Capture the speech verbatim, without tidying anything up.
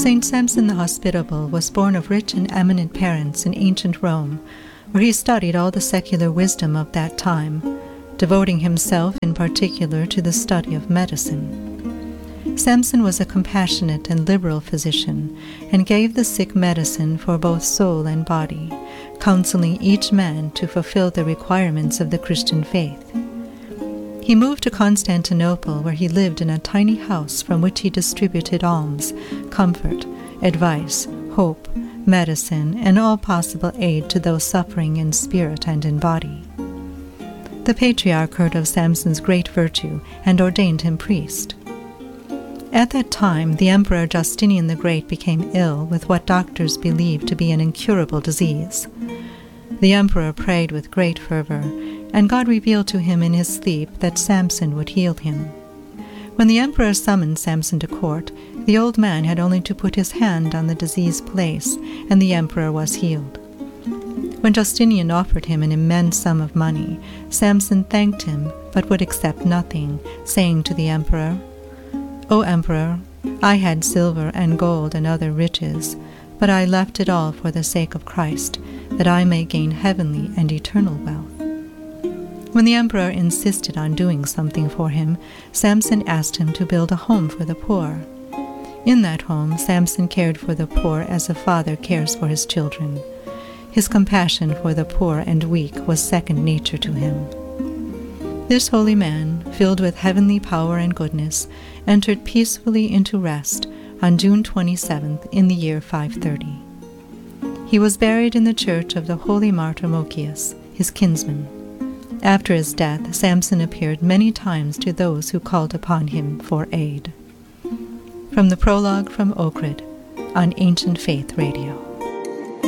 Saint Samson the Hospitable was born of rich and eminent parents in ancient Rome, where he studied all the secular wisdom of that time, devoting himself in particular to the study of medicine. Samson was a compassionate and liberal physician, and gave the sick medicine for both soul and body, counseling each man to fulfill the requirements of the Christian faith. He moved to Constantinople, where he lived in a tiny house from which he distributed alms, comfort, advice, hope, medicine, and all possible aid to those suffering in spirit and in body. The Patriarch heard of Samson's great virtue and ordained him priest. At that time, the Emperor Justinian the Great became ill with what doctors believed to be an incurable disease. The emperor prayed with great fervor, and God revealed to him in his sleep that Samson would heal him. When the emperor summoned Samson to court, the old man had only to put his hand on the diseased place, and the emperor was healed. When Justinian offered him an immense sum of money, Samson thanked him, but would accept nothing, saying to the emperor, "O Emperor, I had silver and gold and other riches, but I left it all for the sake of Christ, that I may gain heavenly and eternal wealth." When the emperor insisted on doing something for him, Samson asked him to build a home for the poor. In that home, Samson cared for the poor as a father cares for his children. His compassion for the poor and weak was second nature to him. This holy man, filled with heavenly power and goodness, entered peacefully into rest on June twenty-seventh in the year five thirty. He was buried in the church of the holy martyr Mochius, his kinsman. After his death, Samson appeared many times to those who called upon him for aid. From the prologue from Ohrid on Ancient Faith Radio.